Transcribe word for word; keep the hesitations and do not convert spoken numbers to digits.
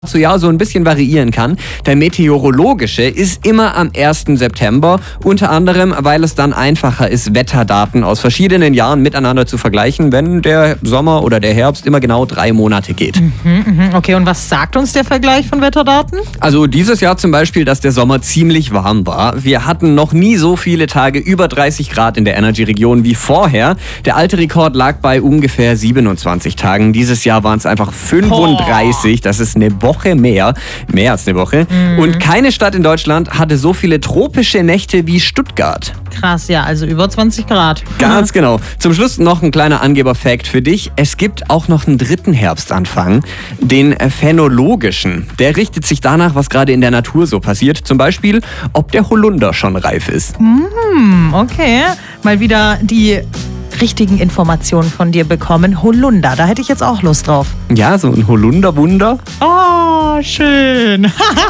zu Jahr so ein bisschen variieren kann. Der meteorologische ist immer am ersten September, unter anderem, weil es dann einfacher ist, Wetterdaten aus verschiedenen Jahren miteinander zu vergleichen, wenn der Sommer oder der Herbst immer genau drei Monate geht. Mhm, okay, und was sagt uns der Vergleich von Wetterdaten? Also dieses Jahr zum Beispiel, dass der Sommer ziemlich warm war. Wir hatten noch nie so viele Tage über dreißig Grad in der Energy-Region wie vorher. Der alte Rekord lag bei ungefähr siebenundzwanzig Tagen. Dieses Jahr waren es einfach fünfunddreißig. Das ist eine Woche mehr. Mehr als eine Woche. Mhm. Und keine Stadt in Deutschland hatte so viele tropische Nächte wie Stuttgart. Krass, ja, also über zwanzig Grad. Ganz genau. Zum Schluss noch ein kleiner Angeber-Fact für dich. Es gibt auch noch einen dritten Herbstanfang, den phänologischen. Der richtet sich danach, was gerade in der Natur so passiert. Zum Beispiel, ob der Holunder schon reif ist. Mm, okay, mal wieder die richtigen Informationen von dir bekommen. Holunder, da hätte ich jetzt auch Lust drauf. Ja, so ein Holunderwunder. Oh, schön.